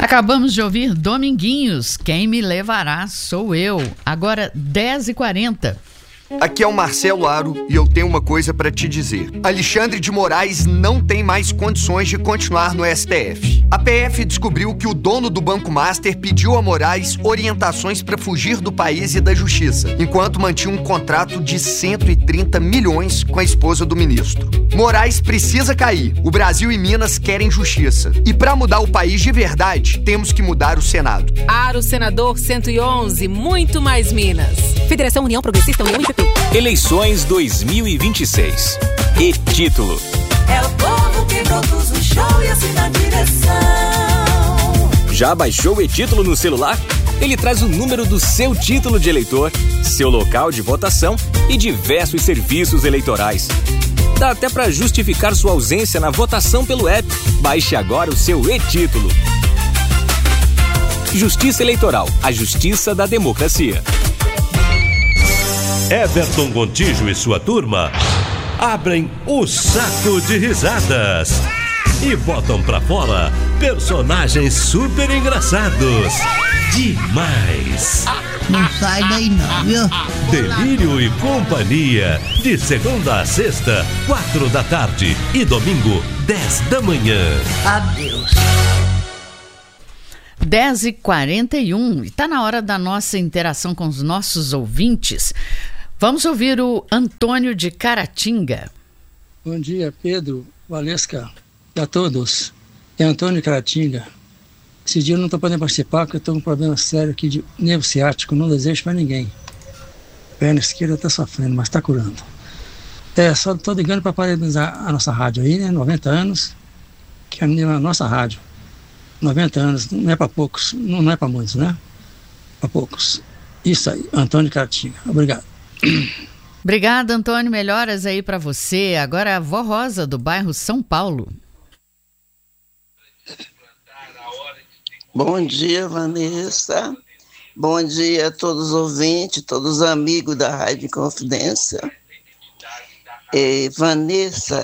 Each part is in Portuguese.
Acabamos de ouvir Dominguinhos, Quem Me Levará Sou Eu. Agora 10h40. Aqui é o Marcelo Aro e eu tenho uma coisa para te dizer. Alexandre de Moraes não tem mais condições de continuar no STF. A PF descobriu que o dono do Banco Master pediu a Moraes orientações para fugir do país e da justiça, enquanto mantinha um contrato de 130 milhões com a esposa do ministro. Moraes precisa cair. O Brasil e Minas querem justiça. E para mudar o país de verdade, temos que mudar o Senado. Aro Senador 111, muito mais Minas. Federação União Progressista União e PP. Eleições 2026. E título: é o povo que produz o show e assina a direção. Já baixou o e-título no celular? Ele traz o número do seu título de eleitor, seu local de votação e diversos serviços eleitorais. Dá até para justificar sua ausência na votação pelo app. Baixe agora o seu e-título. Justiça Eleitoral, a justiça da democracia. Everton Gontijo e sua turma abrem o saco de risadas e botam pra fora personagens super engraçados. Demais! Não sai daí não, viu? Delírio e Companhia, de segunda a sexta, 16h e domingo, 10h. Adeus. 10h41, está na hora da nossa interação com os nossos ouvintes. Vamos ouvir o Antônio de Caratinga. Bom dia, Pedro, Valesca e a todos. É Antônio de Caratinga. Esse dia eu não estou podendo participar porque eu estou com um problema sério aqui de nervo ciático, não desejo para ninguém. Perna esquerda está sofrendo, mas está curando. Só estou ligando para parabenizar a nossa rádio aí, né? 90 anos, que é a nossa rádio. 90 anos, não é para poucos, não é para muitos, né? Para poucos. Isso aí, Antônio de Caratinga. Obrigado. Obrigada, Antônio. Melhoras aí para você. Agora a Vó Rosa, do bairro São Paulo. Bom dia, Vanessa. Bom dia a todos os ouvintes, todos os amigos da Rádio Confidência. Vanessa,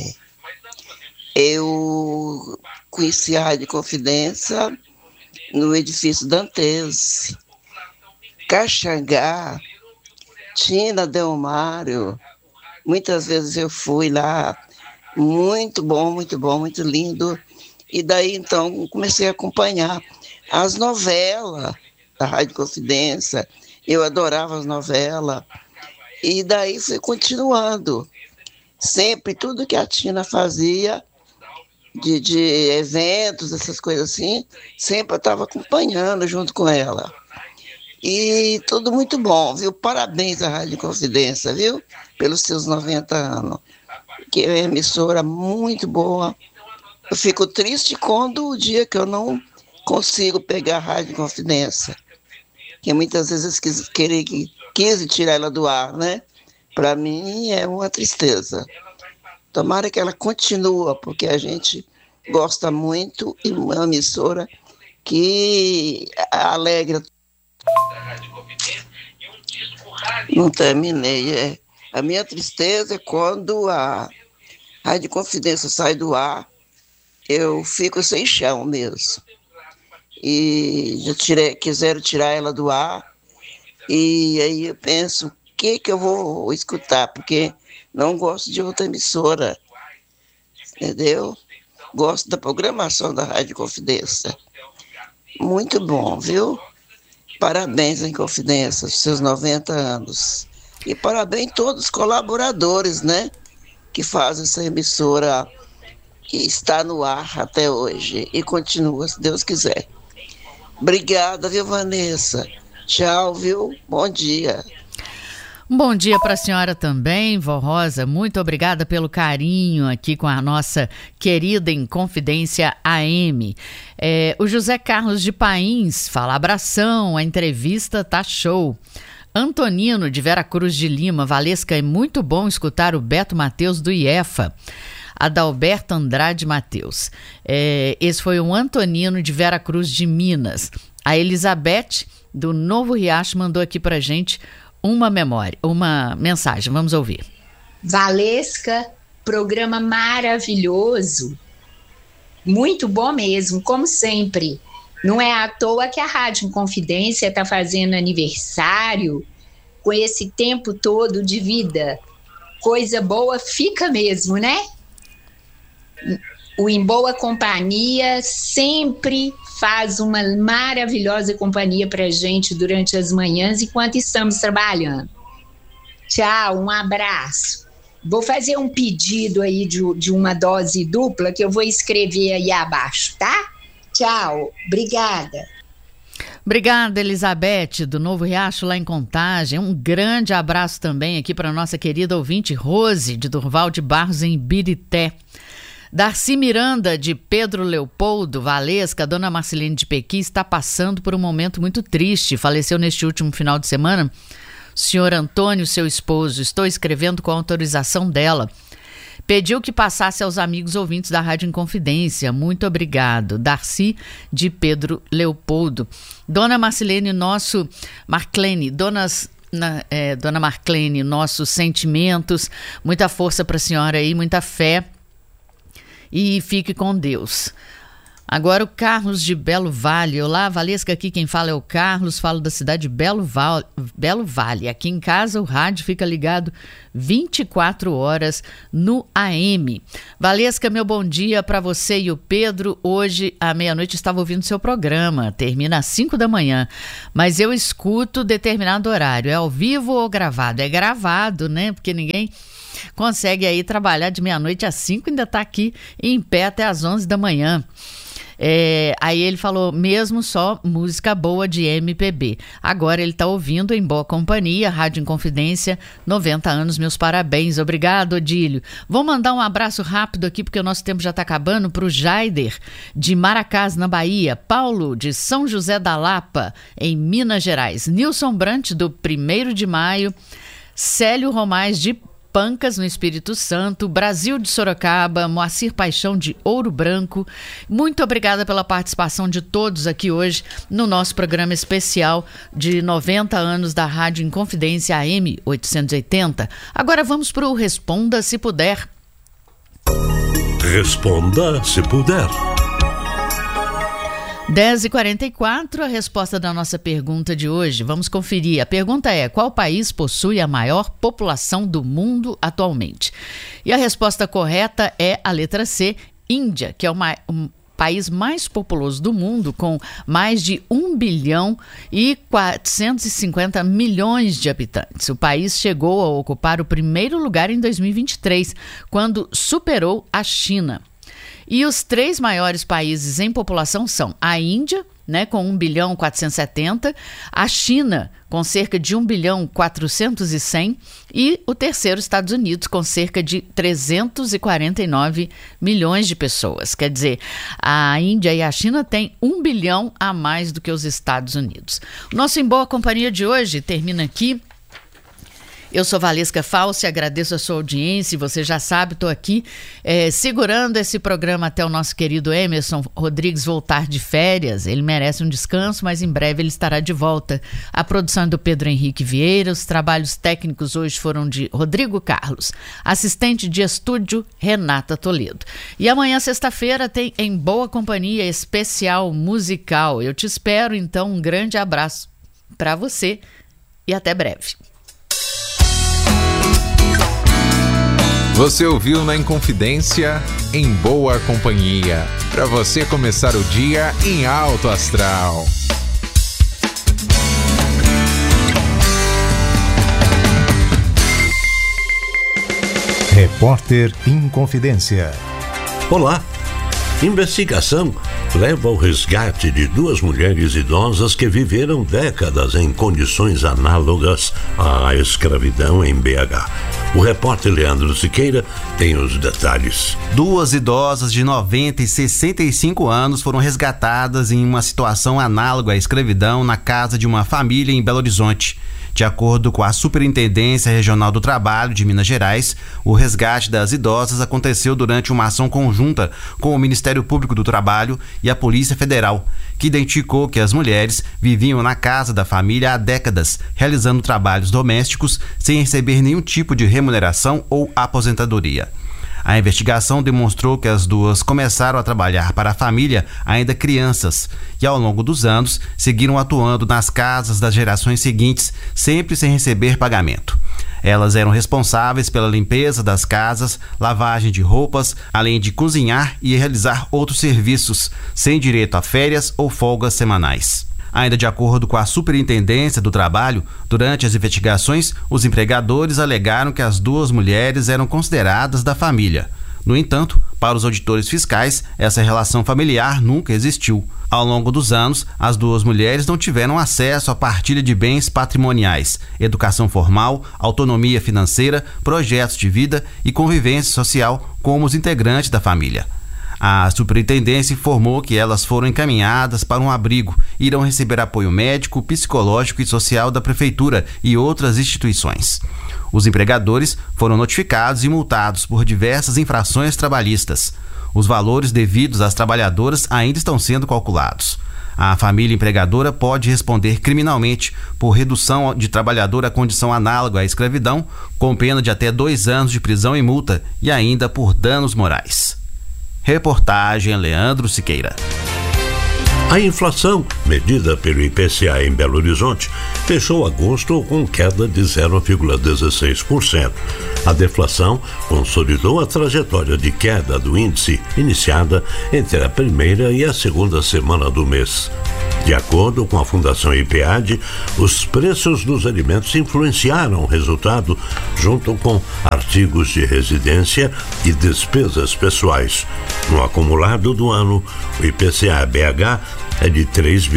eu conheci a Rádio Confidência no edifício Dantes. Caxangá, Tina Delmário, muitas vezes eu fui lá, muito bom, muito lindo. E daí, então, comecei a acompanhar as novelas da Rádio Confidência. Eu adorava as novelas. E daí fui continuando. Sempre, tudo que a Tina fazia, de eventos, essas coisas assim, sempre eu estava acompanhando junto com ela. E tudo muito bom, viu? Parabéns à Rádio Confidência, viu? Pelos seus 90 anos. Que é uma emissora muito boa. Eu fico triste quando o dia que eu não consigo pegar a Rádio Confidência. Que muitas vezes quis tirar ela do ar, né? Para mim é uma tristeza. Tomara que ela continue, porque a gente gosta muito e uma emissora que alegra. Não terminei. A minha tristeza é quando a Rádio Confidência sai do ar, eu fico sem chão mesmo. E já quiseram tirar ela do ar, e aí eu penso, o que eu vou escutar? Porque não gosto de outra emissora, entendeu? Gosto da programação da Rádio Confidência. Muito bom, viu? Parabéns em Confidência, seus 90 anos. E parabéns a todos os colaboradores, né? Que fazem essa emissora que está no ar até hoje. E continua, se Deus quiser. Obrigada, viu, Vanessa? Tchau, viu? Bom dia. Um bom dia para a senhora também, Vó Rosa. Muito obrigada pelo carinho aqui com a nossa querida Inconfidência AM. O José Carlos de Pains fala: abração, a entrevista tá show. Antonino de Vera Cruz de Lima: Valesca, é muito bom escutar o Beto Mateus do IEFA. Adalberto Andrade Mateus. Esse foi o Antonino de Vera Cruz de Minas. A Elizabeth do Novo Riacho mandou aqui pra gente uma mensagem. Vamos ouvir. Valesca, programa maravilhoso. Muito bom mesmo, como sempre. Não é à toa que a Rádio Inconfidência está fazendo aniversário com esse tempo todo de vida. Coisa boa fica mesmo, né? O Em Boa Companhia sempre faz uma maravilhosa companhia pra gente durante as manhãs enquanto estamos trabalhando. Tchau, um abraço. Vou fazer um pedido aí de uma dose dupla que eu vou escrever aí abaixo, tá? Tchau, obrigada. Obrigada, Elizabeth, do Novo Riacho, lá em Contagem. Um grande abraço também aqui para nossa querida ouvinte Rose, de Durval de Barros, em Ibirité. Darcy Miranda, de Pedro Leopoldo, Valesca, Dona Marcelene de Pequi, está passando por um momento muito triste. Faleceu neste último final de semana o senhor Antônio, seu esposo. Estou escrevendo com a autorização dela. Pediu que passasse aos amigos ouvintes da Rádio Inconfidência. Muito obrigado. Darcy, de Pedro Leopoldo. Dona Marcelene, Dona Marclene, nossos sentimentos, muita força para a senhora aí, muita fé e fique com Deus. Agora o Carlos de Belo Vale. Olá, Valesca, aqui quem fala é o Carlos, falo da cidade de Belo Vale. Aqui em casa o rádio fica ligado 24 horas no AM. Valesca, meu bom dia para você e o Pedro. Hoje à meia-noite estava ouvindo seu programa, termina às 5 da manhã, mas eu escuto determinado horário. É ao vivo ou gravado? É gravado, né? Porque ninguém consegue aí trabalhar de meia-noite às 5 e ainda está aqui em pé até às 11 da manhã. Aí ele falou mesmo só música boa de MPB. Agora ele está ouvindo Em Boa Companhia, Rádio Inconfidência, 90 anos, meus parabéns. Obrigado, Odílio. Vou mandar um abraço rápido aqui porque o nosso tempo já está acabando, para o Jaider de Maracás, na Bahia, Paulo de São José da Lapa, em Minas Gerais, Nilson Brant do 1º de Maio, Célio Romais de Pancas, no Espírito Santo, Brasil de Sorocaba, Moacir Paixão de Ouro Branco. Muito obrigada pela participação de todos aqui hoje no nosso programa especial de 90 anos da Rádio Inconfidência AM 880. Agora vamos para o Responda Se Puder. Responda Se Puder. 10h44, a resposta da nossa pergunta de hoje. Vamos conferir. A pergunta é: qual país possui a maior população do mundo atualmente? E a resposta correta é a letra C, Índia, que é o país mais populoso do mundo, com mais de 1 bilhão e 450 milhões de habitantes. O país chegou a ocupar o primeiro lugar em 2023, quando superou a China. E os 3 maiores países em população são a Índia, né, com 1 bilhão 470, a China, com cerca de 1 bilhão 400 e o terceiro, Estados Unidos, com cerca de 349 milhões de pessoas. Quer dizer, a Índia e a China têm 1 bilhão a mais do que os Estados Unidos. O nosso Em Boa Companhia de hoje termina aqui. Eu sou Valesca Falsi, agradeço a sua audiência. Você já sabe, estou aqui segurando esse programa até o nosso querido Emerson Rodrigues voltar de férias. Ele merece um descanso, mas em breve ele estará de volta. A produção é do Pedro Henrique Vieira, os trabalhos técnicos hoje foram de Rodrigo Carlos, assistente de estúdio Renata Toledo. E amanhã, sexta-feira, tem Em Boa Companhia especial musical. Eu te espero, então, um grande abraço para você e até breve. Você ouviu na Inconfidência Em Boa Companhia, para você começar o dia em alto astral. Repórter Inconfidência. Olá. Investigação leva ao resgate de 2 mulheres idosas que viveram décadas em condições análogas à escravidão em BH. O repórter Leandro Siqueira tem os detalhes. 2 idosas de 90 e 65 anos foram resgatadas em uma situação análoga à escravidão na casa de uma família em Belo Horizonte. De acordo com a Superintendência Regional do Trabalho de Minas Gerais, o resgate das idosas aconteceu durante uma ação conjunta com o Ministério Público do Trabalho e a Polícia Federal, que identificou que as mulheres viviam na casa da família há décadas, realizando trabalhos domésticos sem receber nenhum tipo de remuneração ou aposentadoria. A investigação demonstrou que as duas começaram a trabalhar para a família ainda crianças e, ao longo dos anos, seguiram atuando nas casas das gerações seguintes, sempre sem receber pagamento. Elas eram responsáveis pela limpeza das casas, lavagem de roupas, além de cozinhar e realizar outros serviços, sem direito a férias ou folgas semanais. Ainda de acordo com a Superintendência do Trabalho, durante as investigações, os empregadores alegaram que as duas mulheres eram consideradas da família. No entanto, para os auditores fiscais, essa relação familiar nunca existiu. Ao longo dos anos, as duas mulheres não tiveram acesso à partilha de bens patrimoniais, educação formal, autonomia financeira, projetos de vida e convivência social como os integrantes da família. A superintendência informou que elas foram encaminhadas para um abrigo e irão receber apoio médico, psicológico e social da prefeitura e outras instituições. Os empregadores foram notificados e multados por diversas infrações trabalhistas. Os valores devidos às trabalhadoras ainda estão sendo calculados. A família empregadora pode responder criminalmente por redução de trabalhador à condição análoga à escravidão, com pena de até 2 anos de prisão e multa, e ainda por danos morais. Reportagem Leandro Siqueira. A inflação, medida pelo IPCA em Belo Horizonte, fechou agosto com queda de 0,16%. A deflação consolidou a trajetória de queda do índice iniciada entre a primeira e a segunda semana do mês. De acordo com a Fundação IPEAD, os preços dos alimentos influenciaram o resultado junto com artigos de residência e despesas pessoais. No acumulado do ano, o IPCA-BH é de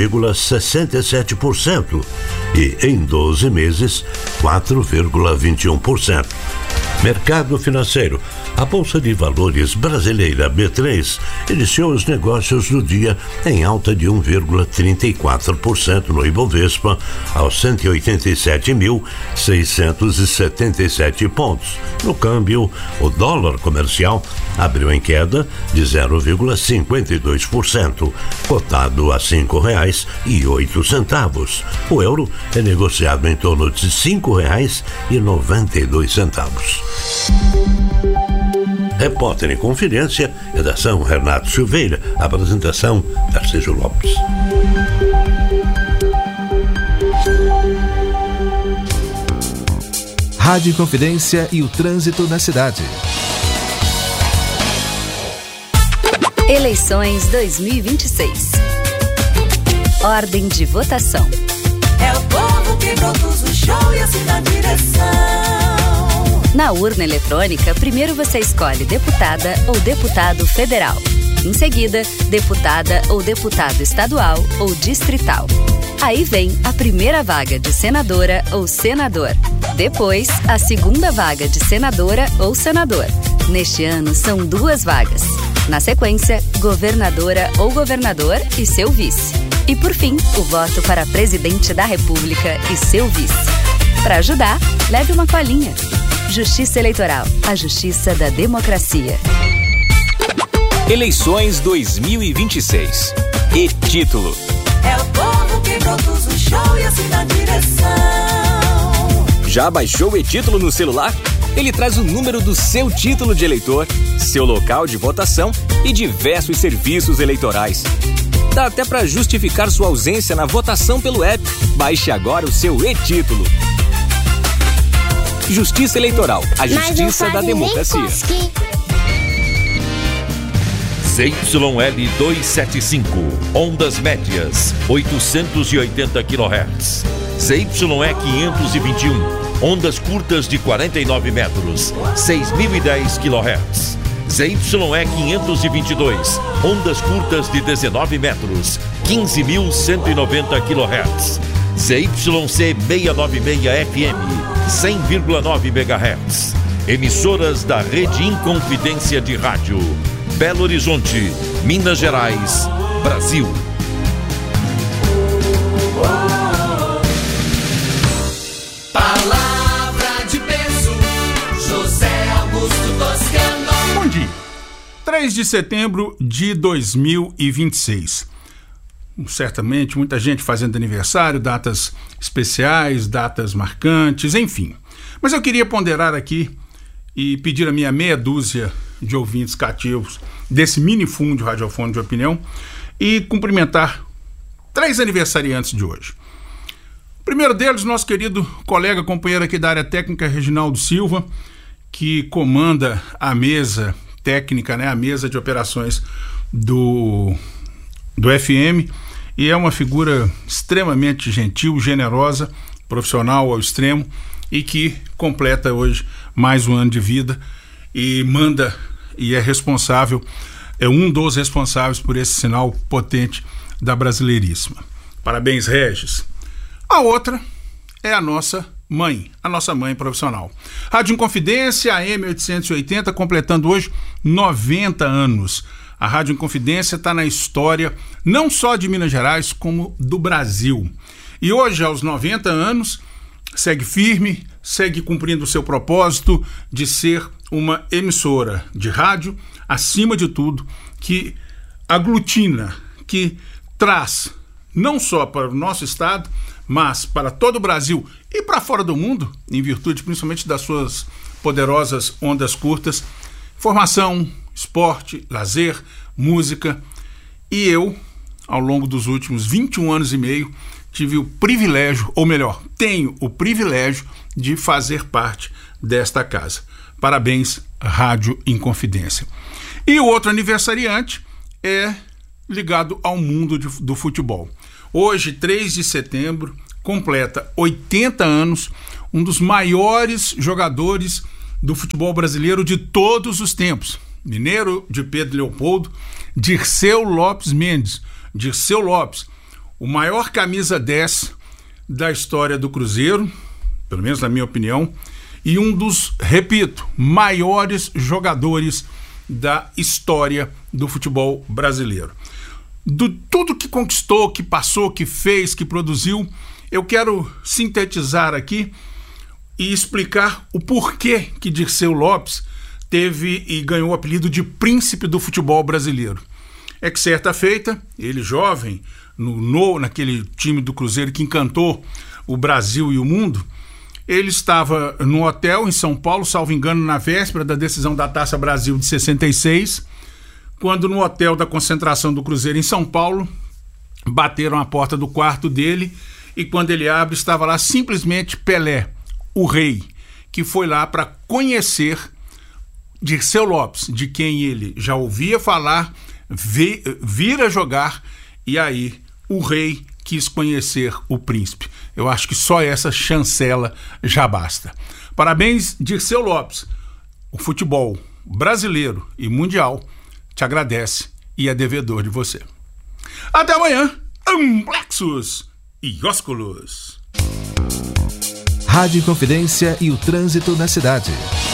3,67% e, em 12 meses, 4,21%. Mercado financeiro. A Bolsa de Valores brasileira B3 iniciou os negócios do dia em alta de 1,34% no Ibovespa, aos 187.677 pontos. No câmbio, o dólar comercial abriu em queda de 0,52%, cotado a R$ 5,08. O euro é negociado em torno de R$ 5,92. Repórter em Confidência, redação Renato Silveira, apresentação Tarcísio Lopes. Rádio Confidência e o trânsito na cidade. Eleições 2026. Ordem de votação. É o povo que produz o show e assina a direção. Na urna eletrônica, primeiro você escolhe deputada ou deputado federal. Em seguida, deputada ou deputado estadual ou distrital. Aí vem a primeira vaga de senadora ou senador. Depois, a segunda vaga de senadora ou senador. Neste ano, são 2 vagas. Na sequência, governadora ou governador e seu vice. E por fim, o voto para presidente da República e seu vice. Para ajudar, leve uma colinha. Justiça Eleitoral, a justiça da democracia. Eleições 2026. E título. É o povo que produz o show e assina a direção. Já baixou o e-título no celular? Ele traz o número do seu título de eleitor, seu local de votação e diversos serviços eleitorais. Dá até para justificar sua ausência na votação pelo app. Baixe agora o seu e-título. Justiça Eleitoral, a justiça da democracia. ZYL 275, ondas médias, 880 kHz. ZYE 521, ondas curtas de 49 metros, 6.010 kHz. ZYE 522, ondas curtas de 19 metros, 15.190 kHz. ZYC 696 FM, 100,9 MHz. Emissoras da Rede Inconfidência de Rádio. Belo Horizonte, Minas Gerais, Brasil. Palavra de peso, José Augusto Toscano. Bom dia. 3 de setembro de 2026. Certamente muita gente fazendo aniversário, datas especiais, datas marcantes, enfim. Mas eu queria ponderar aqui e pedir a minha meia dúzia de ouvintes cativos desse minifúndio radiofônico de opinião e cumprimentar 3 aniversariantes de hoje. O primeiro deles, nosso querido colega, companheiro aqui da área técnica, Reginaldo Silva, que comanda a mesa técnica, né, a mesa de operações do FM, e é uma figura extremamente gentil, generosa, profissional ao extremo, e que completa hoje mais um ano de vida e manda e é responsável, é um dos responsáveis por esse sinal potente da Brasileiríssima. Parabéns, Regis. A outra é a nossa mãe profissional. Rádio Inconfidência, AM 880, completando hoje 90 anos. A Rádio Inconfidência está na história não só de Minas Gerais, como do Brasil. E hoje, aos 90 anos, segue firme, segue cumprindo o seu propósito de ser uma emissora de rádio, acima de tudo, que aglutina, que traz, não só para o nosso estado, mas para todo o Brasil e para fora do mundo, em virtude principalmente das suas poderosas ondas curtas, informação, esporte, lazer, música. E eu, ao longo dos últimos 21 anos e meio, tive o privilégio, ou melhor, tenho o privilégio de fazer parte desta casa. Parabéns, Rádio Inconfidência. E o outro aniversariante é ligado ao mundo do futebol. Hoje, 3 de setembro, completa 80 anos, um dos maiores jogadores do futebol brasileiro de todos os tempos. Mineiro de Pedro Leopoldo, Dirceu Lopes Mendes. Dirceu Lopes, o maior camisa 10 da história do Cruzeiro, pelo menos na minha opinião, e um dos, repito, maiores jogadores da história do futebol brasileiro. De tudo que conquistou, que passou, que fez, que produziu, eu quero sintetizar aqui e explicar o porquê que Dirceu Lopes teve e ganhou o apelido de príncipe do futebol brasileiro. É que certa feita, ele jovem, naquele time do Cruzeiro que encantou o Brasil e o mundo, ele estava no hotel em São Paulo, salvo engano, na véspera da decisão da Taça Brasil de 66, quando no hotel da concentração do Cruzeiro em São Paulo, bateram a porta do quarto dele e quando ele abre, estava lá simplesmente Pelé, o rei, que foi lá para conhecer Dirceu Lopes, de quem ele já ouvia falar, vir a jogar, e aí o rei quis conhecer o príncipe. Eu acho que só essa chancela já basta. Parabéns, Dirceu Lopes. O futebol brasileiro e mundial te agradece e é devedor de você. Até amanhã, Amplexus e Ósculos. Rádio Inconfidência e o trânsito na cidade.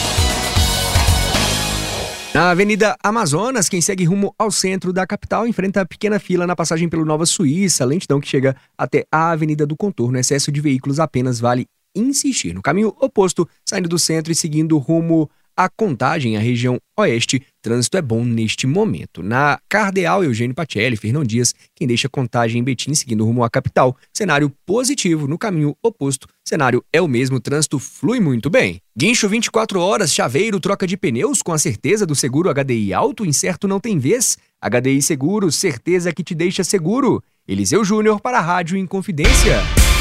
Na Avenida Amazonas, quem segue rumo ao centro da capital enfrenta a pequena fila na passagem pelo Nova Suíça, lentidão que chega até a Avenida do Contorno. Excesso de veículos apenas vale insistir. No caminho oposto, saindo do centro e seguindo rumo à Contagem, a região oeste, trânsito é bom neste momento. Na Cardeal Eugênio Pacelli, Fernão Dias, quem deixa Contagem em Betim, seguindo rumo à capital. Cenário positivo. No caminho oposto, cenário é o mesmo, trânsito flui muito bem. Guincho 24 horas, chaveiro, troca de pneus com a certeza do seguro HDI Auto, incerto não tem vez. HDI Seguro, certeza que te deixa seguro. Eliseu Júnior para a Rádio Inconfidência.